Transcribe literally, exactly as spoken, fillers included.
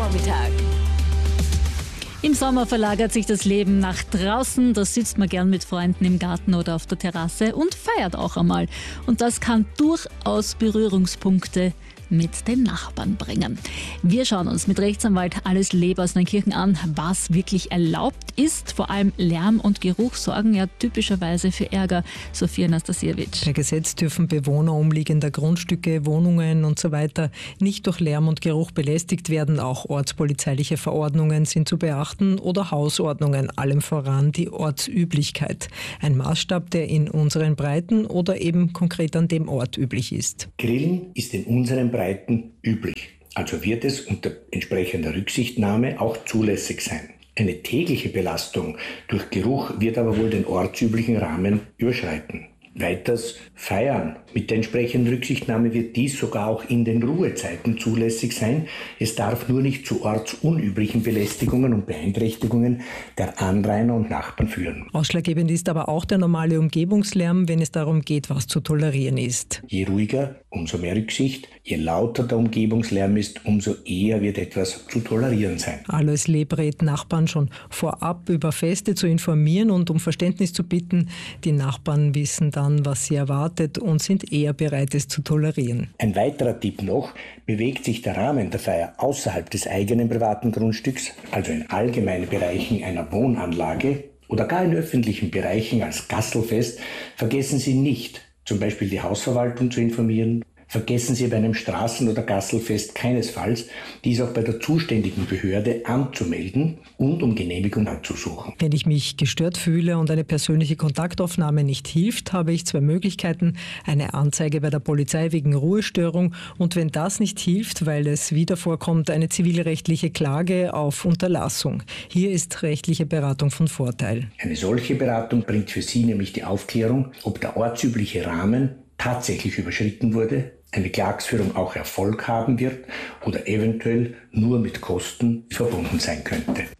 Vormittag. Im Sommer verlagert sich das Leben nach draußen. Da sitzt man gern mit Freunden im Garten oder auf der Terrasse und feiert auch einmal. Und das kann durchaus Berührungspunkte mit den Nachbarn bringen. Wir schauen uns mit Rechtsanwalt Alois Leber aus Neunkirchen an, was wirklich erlaubt ist. Vor allem Lärm und Geruch sorgen ja typischerweise für Ärger. Sophia Nastasiewicz. Per Gesetz dürfen Bewohner umliegender Grundstücke, Wohnungen und so weiter nicht durch Lärm und Geruch belästigt werden. Auch ortspolizeiliche Verordnungen sind zu beachten oder Hausordnungen, allem voran die Ortsüblichkeit. Ein Maßstab, der in unseren Breiten oder eben konkret an dem Ort üblich ist. Grillen ist in unseren Breiten üblich. Also wird es unter entsprechender Rücksichtnahme auch zulässig sein. Eine tägliche Belastung durch Geruch wird aber wohl den ortsüblichen Rahmen überschreiten. Weiters Feiern. Mit der entsprechenden Rücksichtnahme wird dies sogar auch in den Ruhezeiten zulässig sein. Es darf nur nicht zu ortsunüblichen Belästigungen und Beeinträchtigungen der Anrainer und Nachbarn führen. Ausschlaggebend ist aber auch der normale Umgebungslärm, wenn es darum geht, was zu tolerieren ist. Je ruhiger, umso mehr Rücksicht. Je lauter der Umgebungslärm ist, umso eher wird etwas zu tolerieren sein. Alois Leber rät Nachbarn schon vorab über Feste zu informieren und um Verständnis zu bitten. Die Nachbarn wissen dann, was sie erwartet und sind eher bereit, es zu tolerieren. Ein weiterer Tipp noch: Bewegt sich der Rahmen der Feier außerhalb des eigenen privaten Grundstücks, also in allgemeinen Bereichen einer Wohnanlage oder gar in öffentlichen Bereichen als Gastelfest, vergessen Sie nicht, zum Beispiel die Hausverwaltung zu informieren. Vergessen Sie bei einem Straßen- oder Gastelfest keinesfalls, dies auch bei der zuständigen Behörde anzumelden und um Genehmigung anzusuchen. Wenn ich mich gestört fühle und eine persönliche Kontaktaufnahme nicht hilft, habe ich zwei Möglichkeiten: eine Anzeige bei der Polizei wegen Ruhestörung und wenn das nicht hilft, weil es wieder vorkommt, eine zivilrechtliche Klage auf Unterlassung. Hier ist rechtliche Beratung von Vorteil. Eine solche Beratung bringt für Sie nämlich die Aufklärung, ob der ortsübliche Rahmen tatsächlich überschritten wurde, eine Klagsführung auch Erfolg haben wird oder eventuell nur mit Kosten verbunden sein könnte.